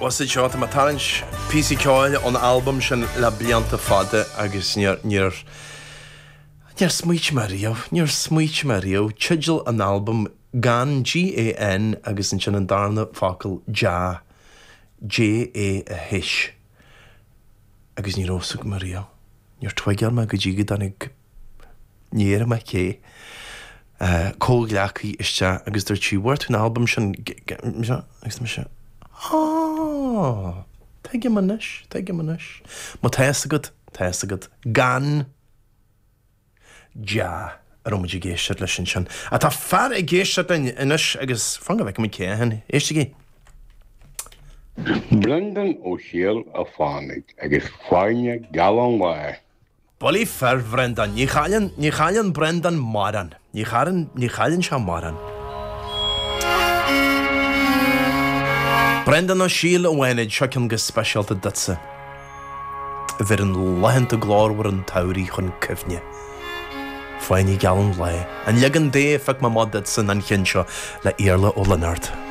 Was it shot my talent PC Coil on album sin la blianta fada agus near smuich Mario chidgel an album gan GAN agus in sin an darna fakul ja JA a hish agus ní rosug Mario near twigal ma gajigi danig near ma ke Colglaki isja agus der chi word an album sin Take him a nish. Ma teisagad. Gan ja aromagi géisiad leis sin. A tá far a géisiad inis agus fanga bheith mi céhan. Éistigí? Brendan O'Shea a fánig agus fáine galan lai. Boli fer Brendan. Ní chaillan Brendan maran. Ní chaillan se maran. Brendan O'Shea a wenid seacin go specialta ditsa. Vir an lehananta glárhar an taurí chun cyfne. Fáinní galan lai. An legan dé feic ma mod ditsa an chinseo le Iarla ó Leonard.